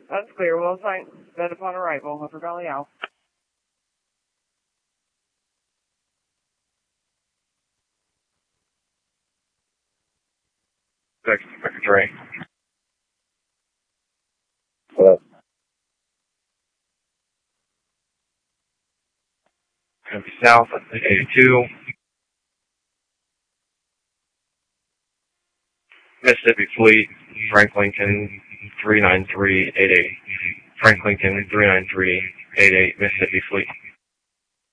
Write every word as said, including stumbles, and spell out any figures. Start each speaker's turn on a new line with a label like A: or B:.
A: That's clear. Well signed. Set upon arrival. Upper Valley out.
B: Six, Secretary.
C: What up?
B: Gonna be south at eighty-two. Mississippi Fleet, Frank Lincoln, three nine three eight eight. Frank Lincoln, three nine three eight eight, Mississippi Fleet.